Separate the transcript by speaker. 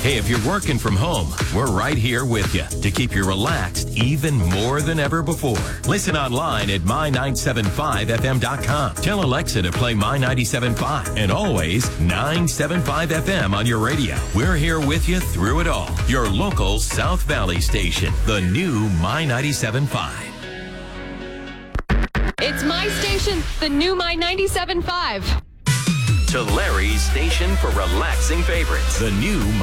Speaker 1: Hey, if you're working from home, we're right here with you to keep you relaxed even more than ever before. Listen online at my975fm.com. Tell Alexa to play My 97.5 and always 975 FM on your radio. We're here with you through it all. Your local South Valley station, the new My 97.5.
Speaker 2: It's my station, the new My 97.5.
Speaker 1: To Larry's station for relaxing favorites, the new